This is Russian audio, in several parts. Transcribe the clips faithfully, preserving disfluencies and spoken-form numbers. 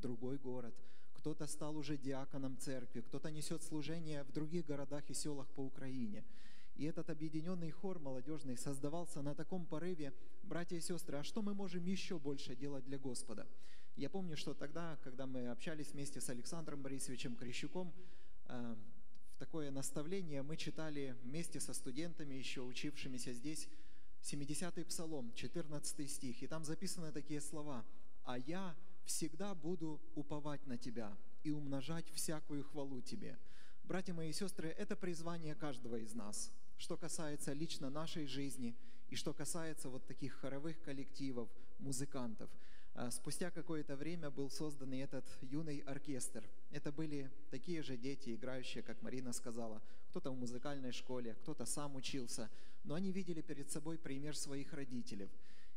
другой город, кто-то стал уже диаконом церкви, кто-то несет служение в других городах и селах по Украине. И этот объединенный хор молодежный создавался на таком порыве: братья и сестры, а что мы можем еще больше делать для Господа? Я помню, что тогда, когда мы общались вместе с Александром Борисовичем Крещуком, э, в такое наставление мы читали вместе со студентами, еще учившимися здесь, семидесятый Псалом, четырнадцатый стих. И там записаны такие слова: «А я всегда буду уповать на Тебя и умножать всякую хвалу Тебе». Братья мои и сестры, это призвание каждого из нас, что касается лично нашей жизни и что касается вот таких хоровых коллективов, музыкантов. Спустя какое-то время был создан и этот юный оркестр. Это были такие же дети, играющие, как Марина сказала, кто-то в музыкальной школе, кто-то сам учился, но они видели перед собой пример своих родителей.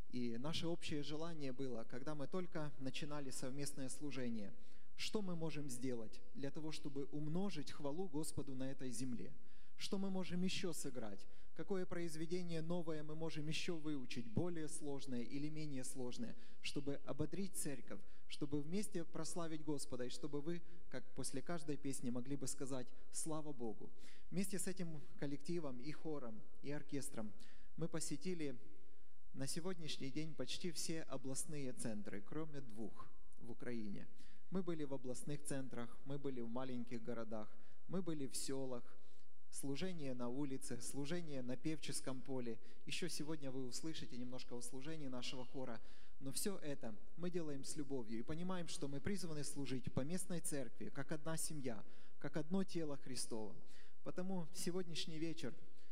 И наше общее желание было, когда мы только начинали совместное служение, что мы можем сделать для того, чтобы умножить хвалу Господу на этой земле? Что мы можем еще сыграть? Какое произведение новое мы можем еще выучить, более сложное или менее сложное, чтобы ободрить церковь, чтобы вместе прославить Господа, и чтобы вы, как после каждой песни, могли бы сказать «Слава Богу». Вместе с этим коллективом и хором, и оркестром мы посетили на сегодняшний день почти все областные центры, кроме двух в Украине. Мы были в областных центрах, мы были в маленьких городах, мы были в селах, служение на улице, служение на певческом поле. Еще сегодня вы услышите немножко о служении нашего хора. Но все это мы делаем с любовью и понимаем, что мы призваны служить по местной церкви, как одна семья, как одно тело Христово. Потому сегодняшний вечер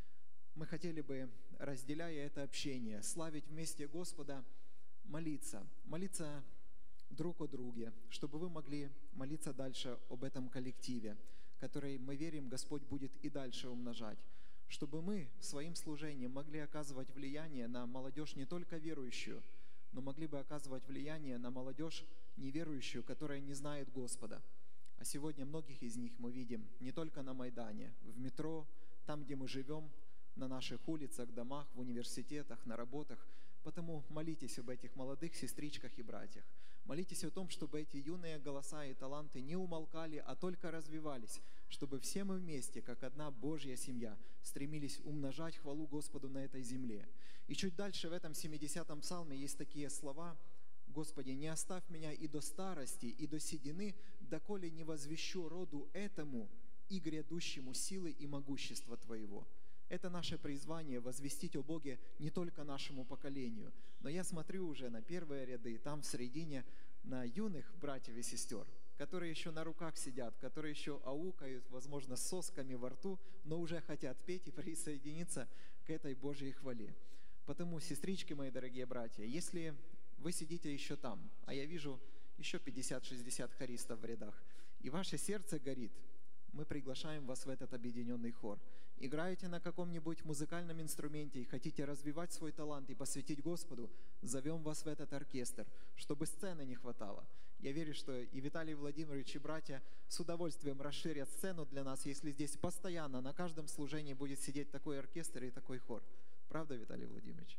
мы хотели бы, разделяя это общение, славить вместе Господа, молиться, молиться друг о друге, чтобы вы могли молиться дальше об этом коллективе, который, мы верим, Господь будет и дальше умножать, чтобы мы своим служением могли оказывать влияние на молодежь не только верующую, но могли бы оказывать влияние на молодежь неверующую, которая не знает Господа. А сегодня многих из них мы видим не только на Майдане, в метро, там, где мы живем, на наших улицах, домах, в университетах, на работах. Потому молитесь об этих молодых сестричках и братьях. Молитесь о том, чтобы эти юные голоса и таланты не умолкали, а только развивались, чтобы все мы вместе, как одна Божья семья, стремились умножать хвалу Господу на этой земле. И чуть дальше в этом семидесятом псалме есть такие слова: «Господи, не оставь меня и до старости, и до седины, доколе не возвещу роду этому и грядущему силы и могущества Твоего». Это наше призвание — возвестить о Боге не только нашему поколению. Но я смотрю уже на первые ряды, там в середине, на юных братьев и сестер, которые еще на руках сидят, которые еще аукают, возможно, с сосками во рту, но уже хотят петь и присоединиться к этой Божьей хвале. Потому, сестрички мои дорогие братья, если вы сидите еще там, а я вижу еще пятьдесят-шестьдесят хористов в рядах, и ваше сердце горит, мы приглашаем вас в этот объединенный хор. Играете на каком-нибудь музыкальном инструменте и хотите развивать свой талант и посвятить Господу, зовем вас в этот оркестр, чтобы сцены не хватало. Я верю, что и Виталий Владимирович, и братья с удовольствием расширят сцену для нас, если здесь постоянно на каждом служении будет сидеть такой оркестр и такой хор. Правда, Виталий Владимирович?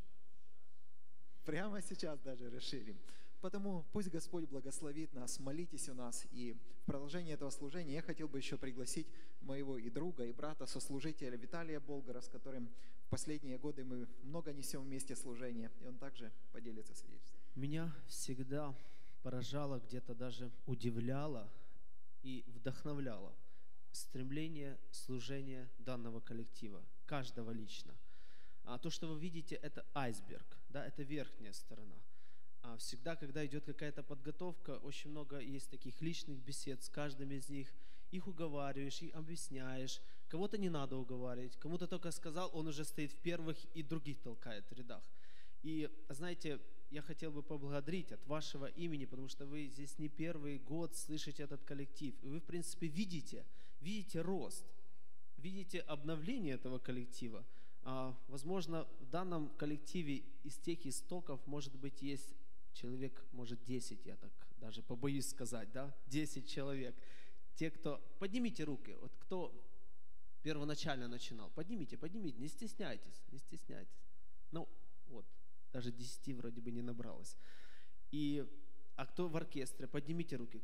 Прямо сейчас даже расширим. Потому пусть Господь благословит нас, молитесь у нас. И в продолжение этого служения я хотел бы еще пригласить моего и друга, и брата, сослужителя Виталия Болгара, с которым в последние годы мы много несем вместе служения. И он также поделится свидетельством. Меня всегда поражало, где-то даже удивляло и вдохновляло стремление служения данного коллектива, каждого лично. А то, что вы видите, это айсберг, да, это верхняя сторона. А всегда, когда идет какая-то подготовка, очень много есть таких личных бесед с каждым из них. Их уговариваешь, их объясняешь. Кого-то не надо уговаривать, кому-то только сказал, он уже стоит в первых и других толкает в рядах. И, знаете, я хотел бы поблагодарить от вашего имени, потому что вы здесь не первый год слышите этот коллектив. И вы, в принципе, видите, видите рост, видите обновление этого коллектива. А, возможно, в данном коллективе из тех истоков, может быть, есть человек, может, десять, я так даже побоюсь сказать, да, десять человек. Те, кто... Поднимите руки, вот кто первоначально начинал, поднимите, поднимите, не стесняйтесь, не стесняйтесь. Ну, вот, даже десяти вроде бы не набралось. И, а кто в оркестре, поднимите руки.